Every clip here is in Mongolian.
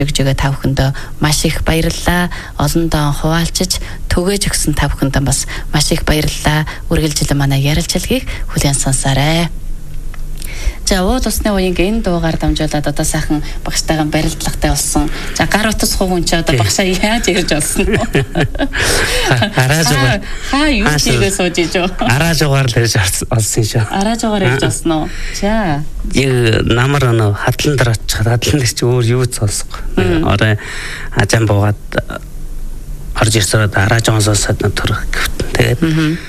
өгжөөгөө та бүхэндээ маш их баярлалаа. Олондоо хуваалцаж түгээж өгсөн та бүхэндээ бас маш их баярлалаа. Үргэлжлэн манай ярилцлагыг хүлээн сонсоорой. За уул усны уянгийн энэ дуугаар дамжуулаад одоо сайхан багштайгаа барилдлагатай болсон. За гар утас хувын ч одоо багшаа яаж ирж олсон нь. Араажгаар. Хаа юу хийгээ сууж иж юу? Араажгаар л ирж олсон шүү. Араажгаар ирж олсон уу? За. Яг намар өнө хадлан дээр очих. Хадлан дээр чи өөр юу сонсохгүй. Орой ажаан буугаад орж ирсээр араажгаар сонсоод төрөх гэвтэн. Тэгээд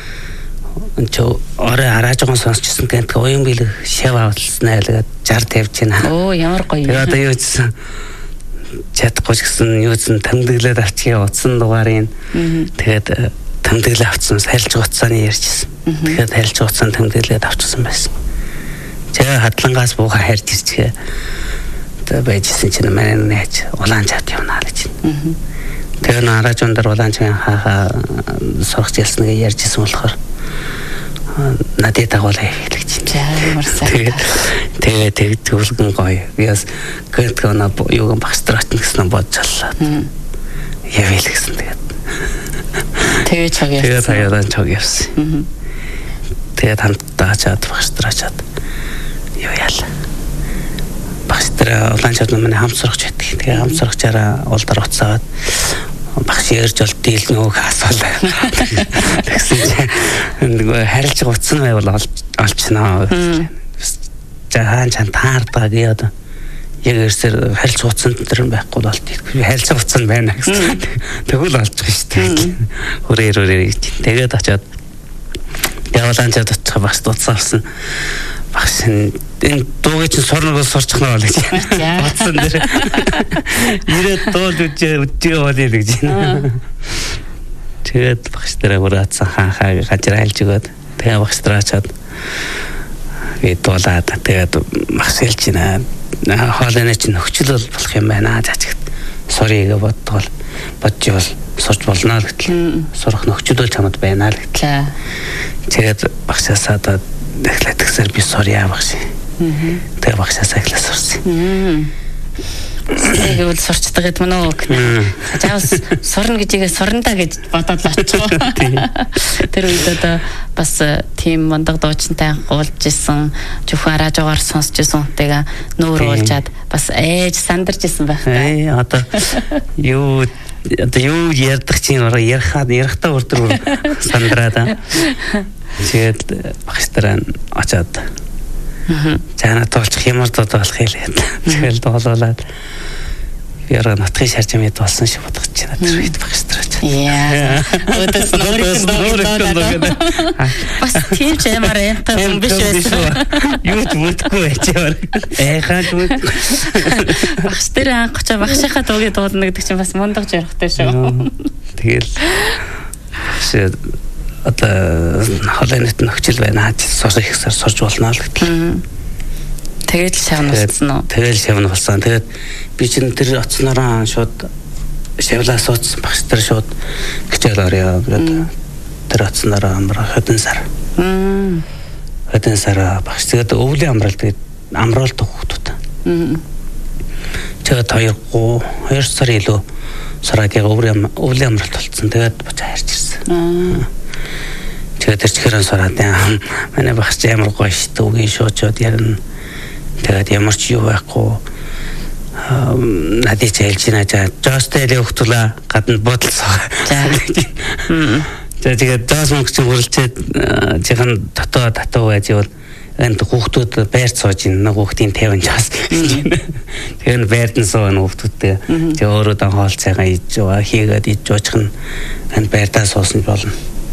Чо орой араажгаа сонсчихсан гэнт уян билэг шав авалснаа л 60 50 чинь. Оо ямар гоё. Тэгээд одоо юу гэсэн чадахгүй гэсэн юу гэсэн тэмдэглээд авчихъя утсан дугаарыг. Тэгээд тэмдэглээ авчихсан сайлж гоцсоны ярьжсэн. Тэгээд сайлж гоцсон тэмдэглээд авчихсан байсан. Тэгээ хадлангаас бууха харж ирчихээ. Тэгээд байжсэн чинь манай нээч улаан чад явна гэж. Тэгээд араажуун дээр улаан чад хаа сурах ялсан гэж ярьжсэн болохоор надад дагуулаа хэлж байна. Тэгээд төвлгөн гоё. Яс гэртгона юуган багстрат гэсэн бодчихлаа. Явээл гэсэн тэгээд чог явсан. Тэгээд хаяадан чог явсан. Тэгээд хамтдаа чад багстрачаад юу яла. Багстраа улаан чад манай хамт сурах чаддаг. Тэгээд хамт сурахчаараа улдар уцаад багш ярьж бол дийл нөгөө асуулаа. Тэгсэн чинь нөгөө харилж уцсан байвал олчноо. За хаан чан таардаг яа. Яг ерсээр харилж уцсан тэр байхгүй болт. Харилж уцсан байна гэсэн. Тэгвэл олж байгаа шүү дээ. Хүрээр. Тэгээд очиод яваалан чад очих багш уцсан. Багш энэ дуугийн чинь сурнагаас сурчих нь бол гэж. Утсан дээр. Ирээд дуул үдээ болъё гэж байна. Тэгээд багш дээр ураацсан хаа гажир айлж өгөөд тэгээ багш дараачаад дуулаад тэгээд багш хэлж байна. Хоолойны чинь нөхцөл болох юм байна заачигт. Сорийг бодвол бодчихвол сурч болно л гэтэл сурах нөхцөл чамд байна л гэтэл. Тэгээд багшаасаа дахлаад гэсээр би сорья багш. Тэгээ багшаасаа эхлээ сурсан. Тэгвэл сурчдаг гэдэг мөн үү? Заавал сурна гэжээ сурна гэж бодоод л очихоо. Тэр үед одоо бас тийм мондог дуучинтай уулж исэн, зөвхөн араажгаар сонсч исэн үнтэйгээ нүүр уулжаад бас ээж сандарч исэн байх та. Одоо юу ярдах чинь ярихтаа өрдөр сандраад. Тэгээд багштай очоод Чана тоолчих ямар дуудах хэлээд. Тэгэл доолуулаад яра натхи шарж юмд болсон шиг бодож байна. Тэр үед багштраач. Яа. Өдөс нөр. Бас тийм ч ямар эмхтэй юм биш байсан. Юу ч мэдгүй байчаар. Хаач мэд. Багш дээр анхчаа багшийнхаа дуугийн дуулна гэдэг чинь бас мундаг жарахтай шүү. Тэгэл одоо холойнот нөхцөл байна. Сурах ихсээр сурж болно л гэтэл. Тэгээд л шавн болсон уу? Тэгээд шавн болсон. Тэгээд би чинь тэр оцноороо шууд шавлаа суудсан багш тэр шууд хичээл орё гэдэг. Тэр оцноороо амраа хөдөн сар. Хөдөн сар багш тэгээд өвлийн амралт тэгээд амруулдаг хүүхдүүд. Тэгээд 2 сар илүү сарагийн өвлийн амралт болсон. Тэгээд бочаа харж ирсэн. Тэгээд тэр чихэрэн сураад манай багш ямар гоё шүү дээ үгийн шуучууд ярина. Тэгээд ямар ч юу байхгүй надад хэлж байна. Жостэй хөвтөлөө гадна бодолцоо. Тэгээд даас мөнгөч үрэлцээд жихэн татуу байж бол энд хүүхдүүд байр сууж ин нэг хүүхдийн 50 жаас. Тэгээд байрд нь сууна хүүхдүүдтэй. Тэгээд өөрөө дан хоол цайгаа иж байгаа хийгээд иж жуучих нь энд байрдаа суусан болно.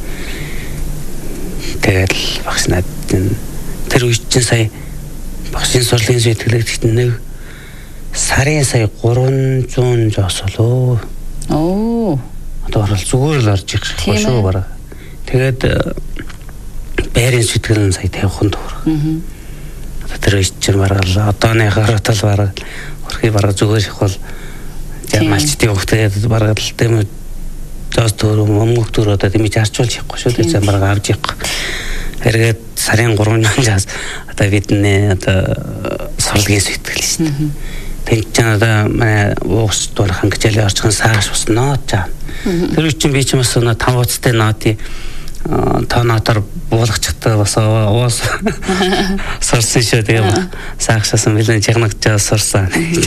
Тэгээд багш надад тэр үеч чинь сая багшийн сурлагын сэтгэлэгт нэг сарын сая 300 жоос болоо. Оо. Одоо орол зүгээр л орж ирэх шүү бараг. Тэгээд байрын сэтгэл нь сая 50 төгрөг. Тэр үеч чинь бараг одооны гаратал бараг өрхий бараг зүгээр их бол ямалчдын хөвгтгээд бараг л тийм жоос төгрөг өмгөх төгрөг одоо тийм зарчуулж явахгүй шүү. Тэгээд бараг авч явахгүй. Эргээд сарын 300 жаас одоо бидний одоо сурлагын сэтгэл шүү дээ. Тэнцэнэ манай уус дуурхан гэж орчхон сааш ус нот жаа. Тэр үчин би ч юм бас 5 уцтай нотыг тоонотор буулгачихтай бас уус сурсан шүү. Тэгээ саашсан билэн чигнагч сурсан.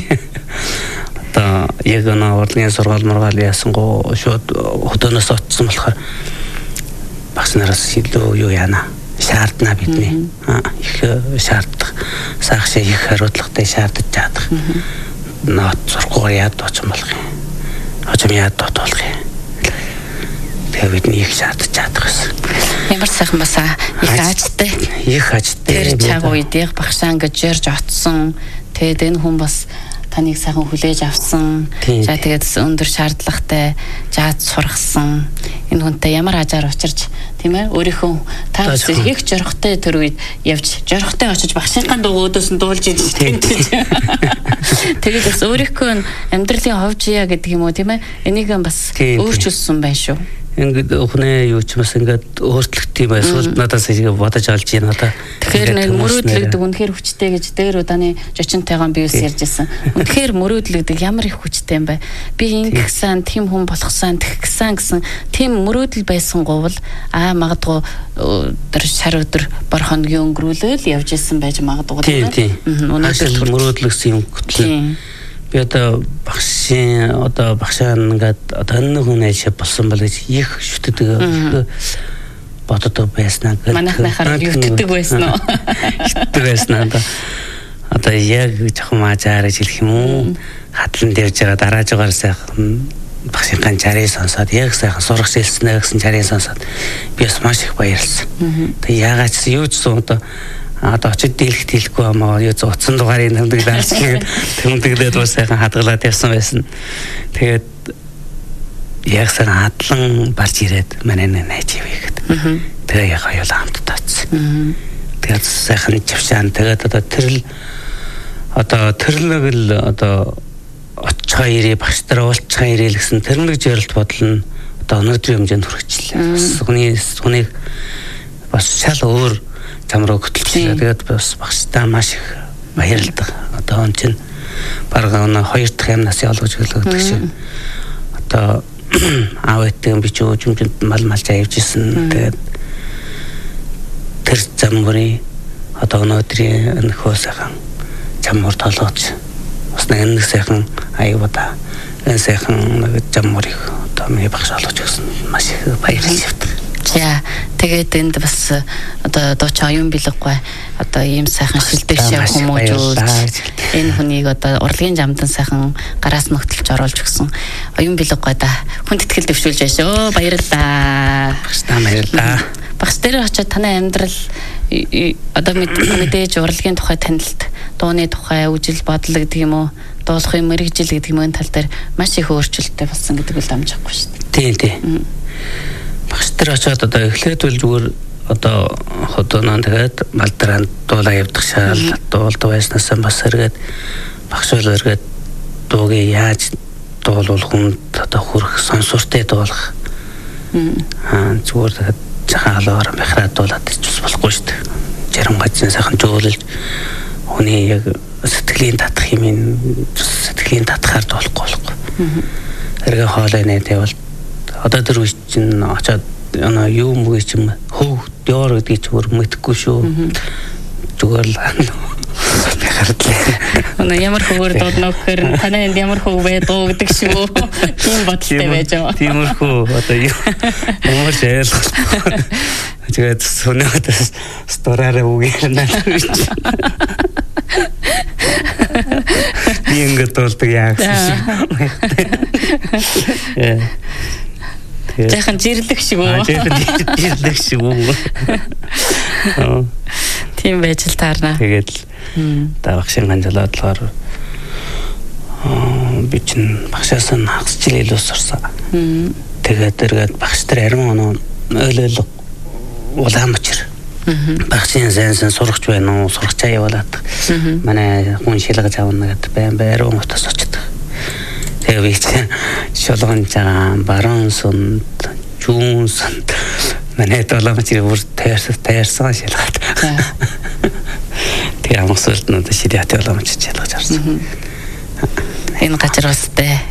Одоо яг урлагийн сургаал мургаал ясангуу шууд хөдөөнөөс очсон болохоор багш нараас илүү юу яана шаардна бидний их шаарддаг саашаа их хариуцлагатай шаардаж чадах нот сургуугаар яадаж болох юм. Хожим яадаж болох юм. Тэгээ бидний их шаардаж чадах гэсэн. Ямар сайхан басаа их ажтай. Тэр цаг үед яг багшаа ингэж ярьж оцсон. Тэгээд энэ хүн бас таныг сайхан хүлээж авсан. За тэгээд өндөр шаардлагатай жаад сургасан. Энэ хүнтэй ямар хажаар учирч тийм ээ өөрийнхөө та их жорхтой төр үед явж жорхтой очиж багшийнхаа дуугөөдөөс нь дуулж идэж тэгээд бас өөрийнхөө амьдралын ховж яа гэдэг юм уу тийм ээ энийг бас өөрчилсөн байна шүү. Ингээд өхнөө юу ч бас ингээд өөрчлөлт юм эсвэл надаас ингэ бодож олж байна одоо. Тэгэхээр нэг мөрөөдлөгдөг үнэхээр хүчтэй гэж дээр удааны 40-тайгаан би ус ярьжсэн. Үнэхээр мөрөөдлөгдөг ямар их хүчтэй юм бэ? Би ингэсэн тийм хүн болгосон тэгсэн гэсэн тийм мөрөөдөл байсан говл магадгүй тэр шар өдөр бор хоногийн өнгөрүүлэл явж исэн байж магадгүй тийм. Өнөөдөр мөрөөдлөгсөн юм хөтлөө. Би одоо багшаа ингээд одоо энэ хүн ажил болсон бол гэж их шүтдэг боддог байснаа гэдэг. Манайхаар юутдаг байсан уу? Шүтдэг байснаа одоо яг жоохон мажаар хэлэх юм уу? Хатлан дэрж байгаа дараажгаар сайхан багшийн чарыг сонсоод яг сайхан сурах хэлснээ гэсэн чарыг сонсоод би бас маш их баярлсан. Тэг яагаад ч юу ч одоо очиж дийлэх дийлэхгүй амаа юу утсан дугаарыг тэмдэглээд бас сайхан хадгалаад явсан байсан. Тэгээд яг сайхан хадлан барж ирээд манай найз ивэхэд. Тэгээ яг хоёулаа хамт таацсан. Тэгээд сайхан чавшаан тэгээд одоо тэрнэг л одоо очихаа ирээ багш нар уулзчихаа ирээ гэсэн тэрнэг жирэлт бодол нь одоо өнөөдрийн хэмжээнд хүрчихлээ. Хүнийг бас шал өөр тамруу хөтөлчихлээ. Тэгээд бас багштай маш их баярлалдаг. Одоо он чинь бараг 2 дахь ямнаас ялгаж гэлэгдэх шиг. Одоо аав ээтэй би ч өжмөнд малж авчихсан. Тэгээд тэр замбарын одоо өнөөдрийн энэхөө сайхан замбар толгоч бас нэг сайхан аюуда энэ сайхан замбарыг одоо миний багш олгож өгсөн маш их баярлалаа. За тэгээд энд бас одоо дуучин оюун билэггүй одоо ийм сайхан шилдэгшээ хүмүүжүүлж энэ хүнийг одоо урлагийн жамдан сайхан гараас нөхтөлж оруулж өгсөн оюун билэггүй да хүнд итгэл дэвшүүлж байшаа баярлалаа. Баярлалаа. Багш дээр очиод танай амьдрал одоо мэдээж урлагийн тухай танилт дууны тухай үжил бодол гэдэг юм уу дуулахын мэрэгжил гэдэг юм энэ тал дээр маш их өөрчлөлттэй болсон гэдэг үл амжихгүй шүү дээ. Тийм. Багш дээр очиод одоо эхлээд үл зүгээр одоо хотооноо тэгээд малдранд дуулаа явдаг шаал дуулдаг байснаас бас эргээд багш бол эргээд дуугийн яаж дуулах хүнд одоо хүрх сонсортой дуулах. Зүгээр тэгээд жахан алгаар махраад дуулаад ч бас болохгүй шүү дээ. Жарам гацсан сайхан жөөлөлж хүний яг сэтгэлийн татах юм сэтгэлийн татахаар дуулахгүй болохгүй. Эргээ хоолой нэ бол одоо тэр үе чинь очоод юу мөг юм хөв дөр гэдэг ч өөр мэдэхгүй шүү. Зүгээр л хардлаа. Ямар хөвөр дуудна гэхээр танай энд ямар хөв вэ дуу гэдэг шүү. Тийм бодолтой байж байгаа. Тиймэрхүү одоо ямар шаарлах. Тэгээд сүнээд стораараа үгээр налж. Би ингээд дуулдаг яагсан шиг. Яхан жирлэг шиг үү? Жирлэг шиг үү? Тийм байж л таарна. Тэгээд багшийн ганжлаад болохоор би чинь багшаас нь хагас жил илүү сурсан. Тэгээд эргээд багш нар арим оноо ойлголго уламжир. Багшийн зэнсэн сурагч байна уу? Сурагчаа явуулаад. Манай хүн шилгэж авна гэдэг байран утас очдог. Тэгээ би шолгон жаан баруун сунд жуун сунд манай долоомчрын бүр таарсан шилгаад. Тэгээ амсуулт нь шилээд долоомч шилгаж авсан. Энэ газар бастай